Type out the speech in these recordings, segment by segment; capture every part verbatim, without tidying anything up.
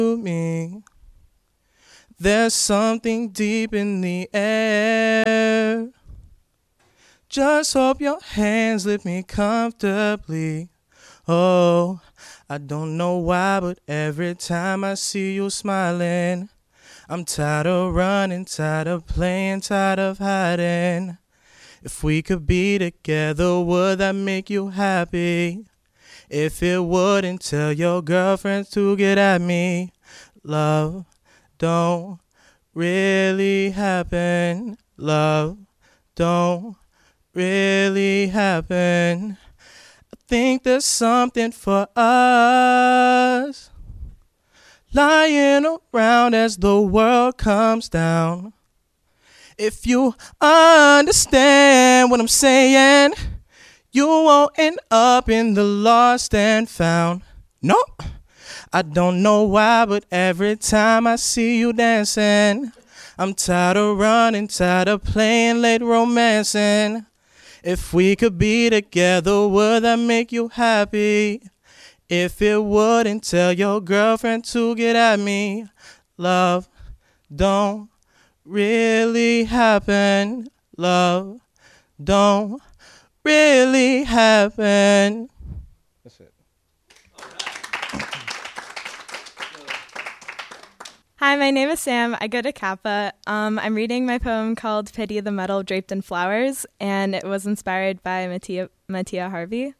to me. There's something deep in the air. Just hope your hands lift me comfortably. Oh, I don't know why, but every time I see you smiling, I'm tired of running, tired of playing, tired of hiding. If we could be together, would that make you happy? If it wouldn't, tell your girlfriends to get at me. Love don't really happen. Love don't really happen. I think there's something for us lying around as the world comes down. If you understand what I'm saying, you won't end up in the lost and found. No, I don't know why, but every time I see you dancing, I'm tired of running, tired of playing late romancing. If we could be together, would that make you happy? If it wouldn't, tell your girlfriend to get at me. Love don't really happen. Love don't really happen. That's it. Hi, my name is Sam. I go to Kappa. Um, I'm reading my poem called Pity the Metal Draped in Flowers, and it was inspired by Mattia, Mattia Harvey.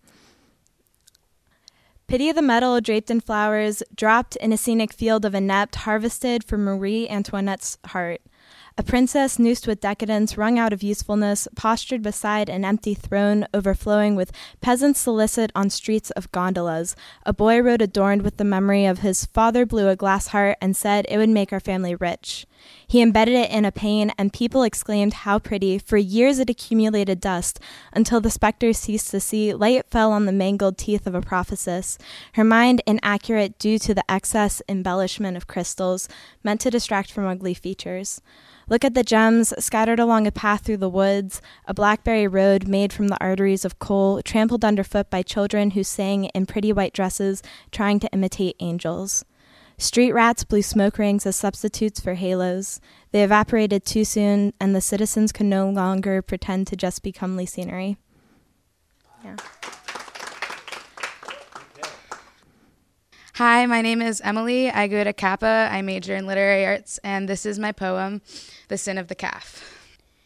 Pity the metal draped in flowers, dropped in a scenic field of inept, harvested for Marie Antoinette's heart. A princess noosed with decadence, wrung out of usefulness, postured beside an empty throne overflowing with peasants solicit on streets of gondolas. A boy rode adorned with the memory of his father blew a glass heart and said it would make our family rich. He embedded it in a pane, and people exclaimed how pretty. For years it accumulated dust, until the spectre ceased to see. Light fell on the mangled teeth of a prophetess, her mind inaccurate due to the excess embellishment of crystals, meant to distract from ugly features. Look at the gems scattered along a path through the woods, a blackberry road made from the arteries of coal, trampled underfoot by children who sang in pretty white dresses, trying to imitate angels. Street rats blew smoke rings as substitutes for halos. They evaporated too soon, and the citizens could no longer pretend to just be comely scenery. Yeah. Hi, my name is Emily. I go to Kappa. I major in literary arts, and this is my poem, The Sin of the Calf.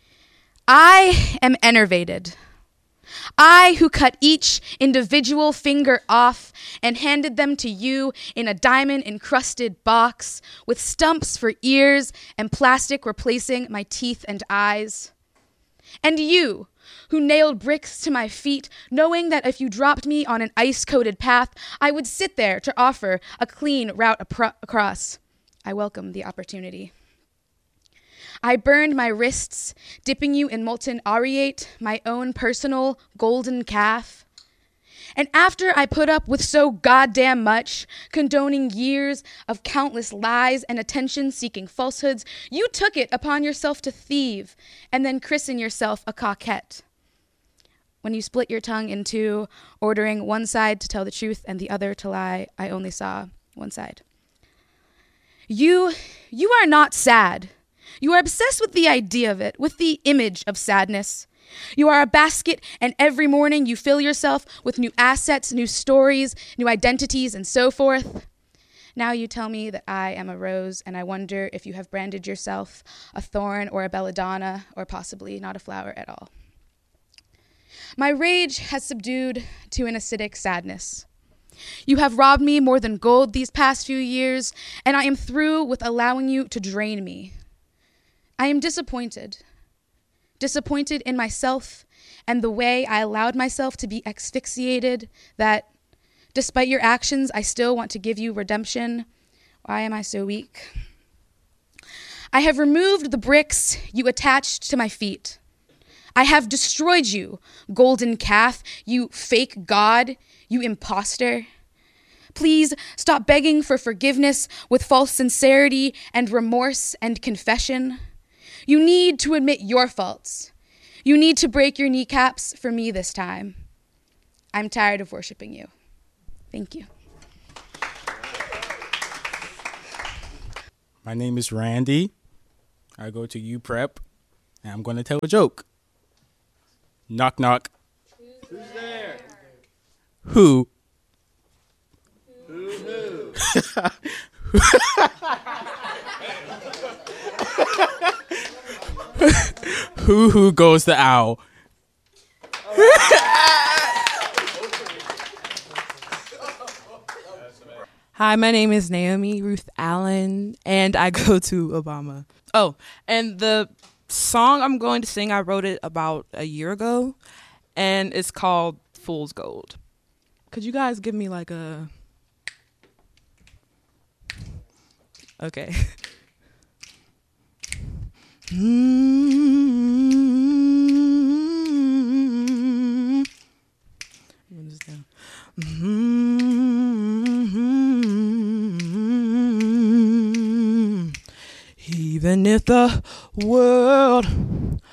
I am enervated. I who cut each individual finger off and handed them to you in a diamond-encrusted box with stumps for ears and plastic replacing my teeth and eyes. And you, who nailed bricks to my feet, knowing that if you dropped me on an ice-coated path, I would sit there to offer a clean route apro- across. I welcome the opportunity. I burned my wrists, dipping you in molten aureate, my own personal golden calf. And after I put up with so goddamn much, condoning years of countless lies and attention-seeking falsehoods, you took it upon yourself to thieve and then christen yourself a coquette. When you split your tongue in two, ordering one side to tell the truth and the other to lie, I only saw one side. You, you are not sad. You are obsessed with the idea of it, with the image of sadness. You are a basket, and every morning you fill yourself with new assets, new stories, new identities, and so forth. Now you tell me that I am a rose, and I wonder if you have branded yourself a thorn or a belladonna, or possibly not a flower at all. My rage has subdued to an acidic sadness. You have robbed me more than gold these past few years, and I am through with allowing you to drain me. I am disappointed. Disappointed in myself and the way I allowed myself to be asphyxiated, that despite your actions, I still want to give you redemption. Why am I so weak? I have removed the bricks you attached to my feet. I have destroyed you, golden calf, you fake god, you imposter. Please stop begging for forgiveness with false sincerity and remorse and confession. You need to admit your faults. You need to break your kneecaps for me this time. I'm tired of worshiping you. Thank you. My name is Randy. I go to U Prep, and I'm going to tell a joke. Knock, knock. Who's there? Who? Who, who? Who, who goes the owl? Hi, my name is Naomi Ruth Allen, and I go to Obama. Oh, and the song I'm going to sing, I wrote it about a year ago, and it's called Fool's Gold. Could you guys give me like a... Okay. Mm-hmm. This down. Mm-hmm. Even if the world